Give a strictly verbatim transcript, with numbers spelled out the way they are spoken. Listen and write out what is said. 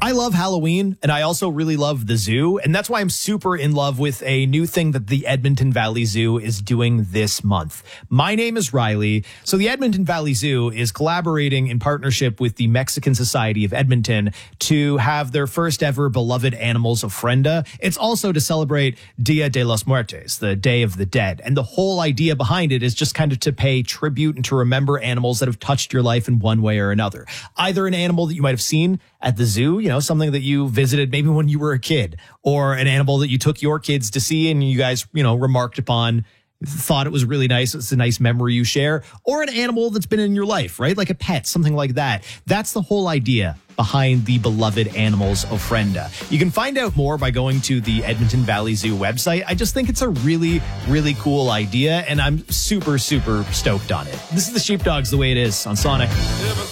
I love Halloween, and I also really love the zoo, and that's why I'm super in love with a new thing that the Edmonton Valley Zoo is doing this month. My name is Riley. So the Edmonton Valley Zoo is collaborating in partnership with the Mexican Society of Edmonton to have their first ever Beloved Animals Ofrenda. It's also to celebrate Dia de los Muertos, the Day of the Dead. And the whole idea behind it is just kind of to pay tribute and to remember animals that have touched your life in one way or another. Either an animal that you might have seen at the zoo, you know, something that you visited maybe when you were a kid, or an animal that you took your kids to see and you guys, you know, remarked upon, thought it was really nice. It's a nice memory you share, or an animal that's been in your life, right? Like a pet, something like that. That's the whole idea behind the Beloved Animals Ofrenda. You can find out more by going to the Edmonton Valley Zoo website. I just think it's a really, really cool idea, and I'm super, super stoked on it. This is the Sheepdogs, The Way It Is on Sonic.